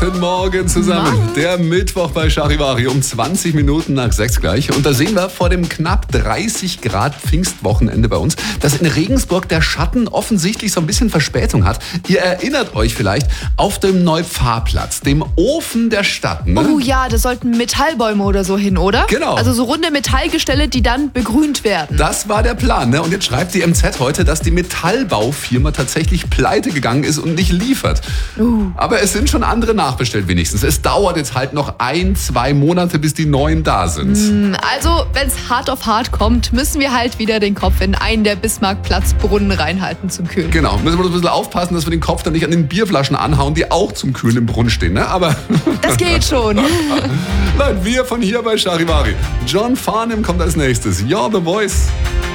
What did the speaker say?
Guten Morgen zusammen. Der Mittwoch bei Charivari um 20 Minuten nach 6 gleich. Und da sehen wir vor dem knapp 30 Grad Pfingstwochenende bei uns, dass in Regensburg der Schatten offensichtlich so ein bisschen Verspätung hat. Ihr erinnert euch vielleicht auf dem Neupfarrplatz, dem Ofen der Stadt. Ne? Oh ja, da sollten Metallbäume oder so hin, oder? Genau. Also so runde Metallgestelle, die dann begrünt werden. Das war der Plan. Ne? Und jetzt schreibt die MZ heute, dass die Metallbaufirma tatsächlich pleite gegangen ist und nicht liefert. Aber es sind schon andere nachbestellt wenigstens. Es dauert jetzt halt noch 1-2 Monate, bis die neuen da sind. Also, wenn es hart auf hart kommt, müssen wir halt wieder den Kopf in einen der Bismarckplatz-Brunnen reinhalten zum Kühlen. Genau, müssen wir ein bisschen aufpassen, dass wir den Kopf dann nicht an den Bierflaschen anhauen, die auch zum Kühlen im Brunnen stehen. Ne? Aber Das geht schon. nein, wir von hier bei Charivari. John Farnham kommt als nächstes. You're the Voice.